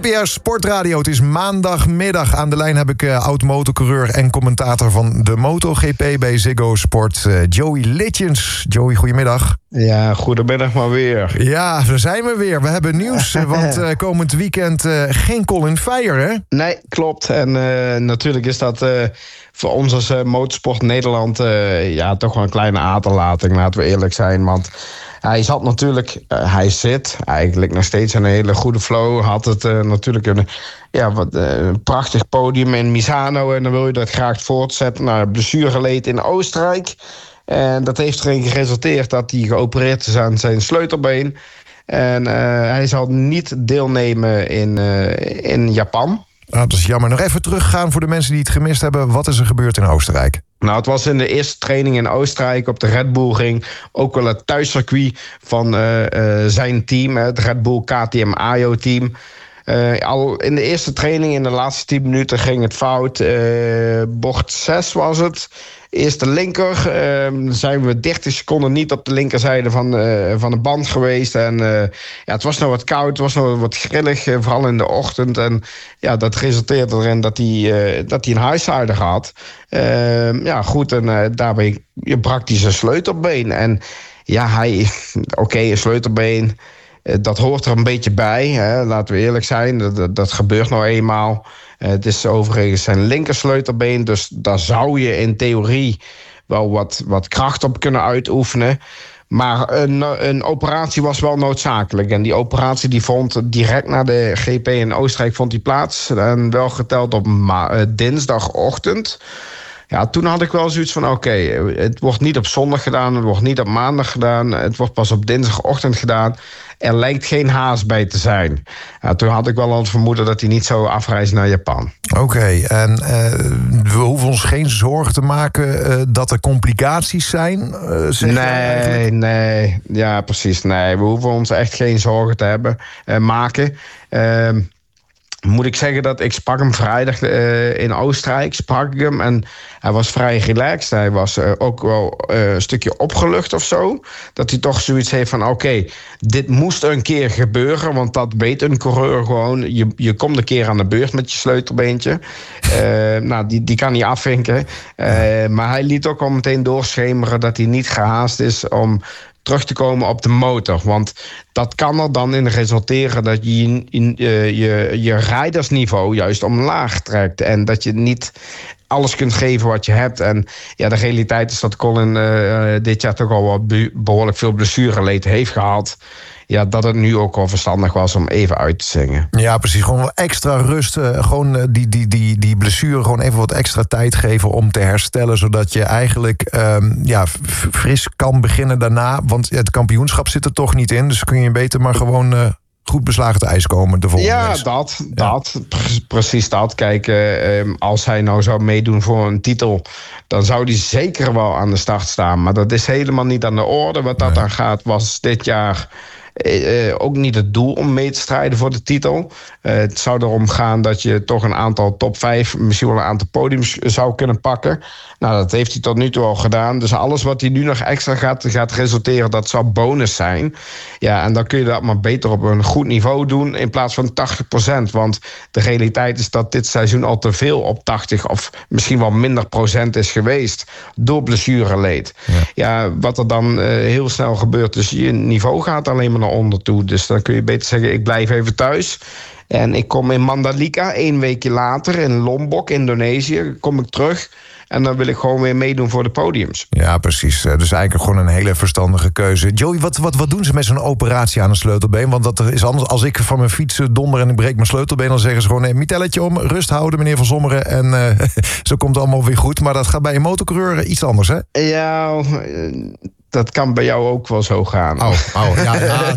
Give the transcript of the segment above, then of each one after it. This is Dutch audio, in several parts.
GPR Sportradio, het is maandagmiddag. Aan de lijn heb ik oud-motorcoureur en commentator van de MotoGP bij Ziggo Sport, Joey Litjens. Joey, goedemiddag. Ja, goedemiddag maar weer. Ja, daar zijn we weer. We hebben nieuws, want komend weekend geen Colin Veyer, hè? Nee, klopt. En natuurlijk is dat voor ons als Motorsport Nederland toch wel een kleine aderlating, laten we eerlijk zijn. Want hij zit eigenlijk nog steeds in een hele goede flow. Had het natuurlijk een prachtig podium in Misano en dan wil je dat graag voortzetten. Nou, blessure leed in Oostenrijk. En dat heeft erin geresulteerd dat hij geopereerd is aan zijn sleutelbeen. En hij zal niet deelnemen in Japan. Dat is jammer. Nog even teruggaan voor de mensen die het gemist hebben. Wat is er gebeurd in Oostenrijk? Nou, het was in de eerste training in Oostenrijk op de Red Bull Ring. Ook wel het thuiscircuit van zijn team, het Red Bull KTM AIO team. Al in de eerste training, in de laatste 10 minuten, ging het fout. Bocht 6 was het. Eerste linker. Zijn we 30 seconden niet op de linkerzijde van de band geweest. En het was nog wat koud, het was nog wat grillig, vooral in de ochtend. En dat resulteerde erin dat hij een highsider had. En daarbij brak hij zijn sleutelbeen. En een sleutelbeen, dat hoort er een beetje bij, hè. Laten we eerlijk zijn, dat gebeurt nou eenmaal. Het is overigens zijn linkersleutelbeen, dus daar zou je in theorie wel wat kracht op kunnen uitoefenen. Maar een operatie was wel noodzakelijk. En die operatie die vond direct na de GP in Oostenrijk plaats. En wel geteld op dinsdagochtend. Ja, toen had ik wel zoiets van, het wordt niet op zondag gedaan, het wordt niet op maandag gedaan, het wordt pas op dinsdagochtend gedaan. Er lijkt geen haast bij te zijn. Ja, toen had ik wel aan het vermoeden dat hij niet zou afreizen naar Japan. Oké, en we hoeven ons geen zorgen te maken dat er complicaties zijn? Nee, ja precies. Nee, we hoeven ons echt geen zorgen te maken. Moet ik zeggen dat ik sprak hem vrijdag in Oostenrijk, en hij was vrij relaxed. Hij was ook wel een stukje opgelucht of zo. Dat hij toch zoiets heeft van, dit moest een keer gebeuren, want dat weet een coureur gewoon. Je komt een keer aan de beurt met je sleutelbeentje. Die kan hij afvinken. Maar hij liet ook al meteen doorschemeren dat hij niet gehaast is om terug te komen op de motor. Want dat kan er dan in resulteren dat je rijdersniveau juist omlaag trekt. En dat je niet alles kunt geven wat je hebt. En de realiteit is dat Colin dit jaar toch al wat behoorlijk veel blessureleed heeft gehad. Ja, dat het nu ook wel verstandig was om even uit te zingen. Ja, precies. Gewoon wat extra rust. Gewoon die blessure gewoon even wat extra tijd geven om te herstellen. Zodat je eigenlijk fris kan beginnen daarna. Want het kampioenschap zit er toch niet in. Dus kun je beter maar gewoon goed beslagen te ijs komen de volgende race. Precies dat. Kijk, als hij nou zou meedoen voor een titel, dan zou hij zeker wel aan de start staan. Maar dat is helemaal niet aan de orde. Wat dat aan gaat, was dit jaar ook niet het doel om mee te strijden voor de titel. Het zou erom gaan dat je toch een aantal top 5, misschien wel een aantal podiums zou kunnen pakken. Nou, dat heeft hij tot nu toe al gedaan. Dus alles wat hij nu nog extra gaat resulteren, dat zou bonus zijn. Ja, en dan kun je dat maar beter op een goed niveau doen in plaats van 80%. Want de realiteit is dat dit seizoen al te veel op 80 of misschien wel minder procent is geweest door blessureleed. Ja, wat er dan heel snel gebeurt, dus je niveau gaat alleen maar naar onder toe. Dus dan kun je beter zeggen, ik blijf even thuis. En ik kom in Mandalika 1 weekje later in Lombok, Indonesië, kom ik terug. En dan wil ik gewoon weer meedoen voor de podiums. Ja, precies. Dus eigenlijk gewoon een hele verstandige keuze. Joey, wat doen ze met zo'n operatie aan een sleutelbeen? Want dat is anders. Als ik van mijn fiets donder en ik breek mijn sleutelbeen, dan zeggen ze gewoon, nee, mitelletje om, rust houden, meneer Van Sommeren. En zo komt het allemaal weer goed. Maar dat gaat bij een motorcoureur iets anders, hè? Ja, dat kan bij jou ook wel zo gaan. Ja,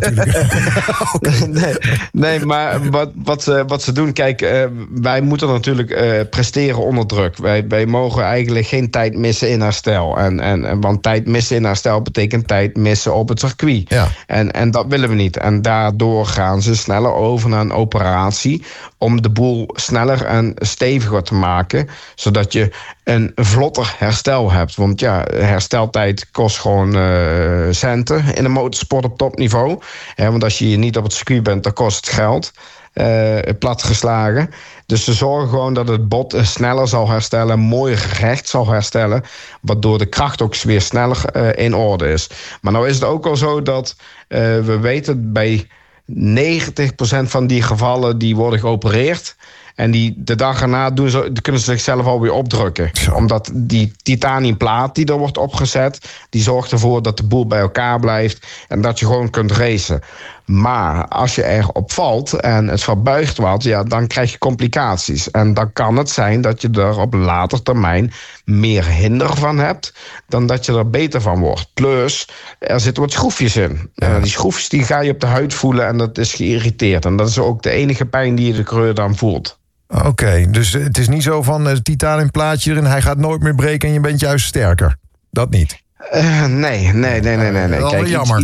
natuurlijk. Nee, maar wat ze doen, kijk, wij moeten natuurlijk presteren onder druk. Wij mogen eigenlijk geen tijd missen in herstel. Want tijd missen in herstel betekent tijd missen op het circuit. Ja. En dat willen we niet. En daardoor gaan ze sneller over naar een operatie om de boel sneller en steviger te maken, zodat je een vlotter herstel hebt. Want hersteltijd kost gewoon centen in de motorsport op topniveau. Want als je niet op het circuit bent, dan kost het geld. platgeslagen. Dus ze zorgen gewoon dat het bot sneller zal herstellen, mooier recht zal herstellen, waardoor de kracht ook weer sneller in orde is. Maar nou is het ook al zo dat we weten bij 90% van die gevallen die worden geopereerd. En de dag erna kunnen ze zichzelf alweer opdrukken. Zo. Omdat die titaniumplaat die er wordt opgezet, die zorgt ervoor dat de boel bij elkaar blijft en dat je gewoon kunt racen. Maar als je erop valt en het verbuigt wat, ja, dan krijg je complicaties. En dan kan het zijn dat je er op later termijn meer hinder van hebt dan dat je er beter van wordt. Plus, er zitten wat schroefjes in. Ja. Die schroefjes die ga je op de huid voelen en dat is geïrriteerd. En dat is ook de enige pijn die je de coureur dan voelt. Oké, dus het is niet zo van het titaniumplaatje erin, hij gaat nooit meer breken en je bent juist sterker. Dat niet. Nee. Kijk, jammer.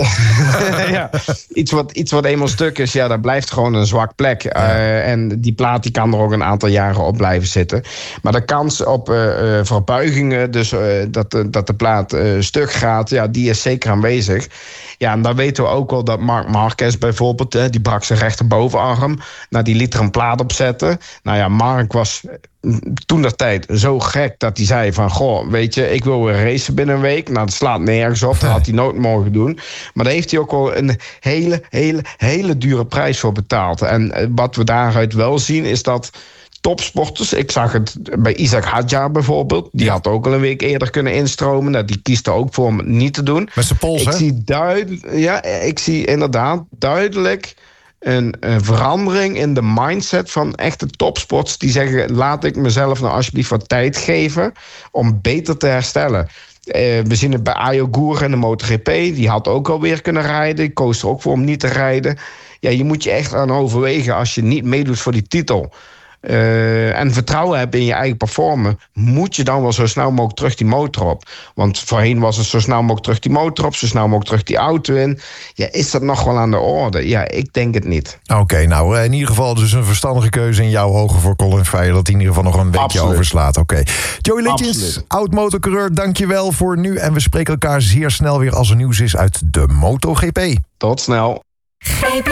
Iets wat eenmaal stuk is, ja, dat blijft gewoon een zwak plek. En die plaat die kan er ook een aantal jaren op blijven zitten. Maar de kans op verbuigingen, dus dat de plaat stuk gaat, ja, die is zeker aanwezig. Ja, en dan weten we ook wel dat Marc Marquez bijvoorbeeld, die brak zijn rechterbovenarm. Nou, die liet er een plaat op zetten. Nou ja, Marc was toen der tijd zo gek dat hij zei van, goh, weet je, ik wil weer racen binnen een week. Nou, dat slaat nergens op, dat had hij nooit mogen doen. Maar daar heeft hij ook wel een hele dure prijs voor betaald. En wat we daaruit wel zien is dat topsporters, ik zag het bij Isaac Hadjar bijvoorbeeld, die had ook al een week eerder kunnen instromen. Nou, die kiest er ook voor om het niet te doen. Met zijn pols, hè? Ik zie inderdaad duidelijk een verandering in de mindset van echte topsports die zeggen, laat ik mezelf nou alsjeblieft wat tijd geven om beter te herstellen. We zien het bij Ayo Gour in de MotoGP. Die had ook alweer kunnen rijden. Ik koos er ook voor om niet te rijden. Ja, je moet je echt aan overwegen als je niet meedoet voor die titel. En vertrouwen hebben in je eigen performance, moet je dan wel zo snel mogelijk terug die motor op. Want voorheen was het zo snel mogelijk terug die motor op, zo snel mogelijk terug die auto in. Ja, is dat nog wel aan de orde? Ja, ik denk het niet. Oké, nou in ieder geval dus een verstandige keuze in jouw ogen voor Colin Veijer, dat hij in ieder geval nog een weekje overslaat. Oké. Joey Litjens, oud-motorcoureur, dankjewel voor nu. En we spreken elkaar zeer snel weer als er nieuws is uit de MotoGP. Tot snel.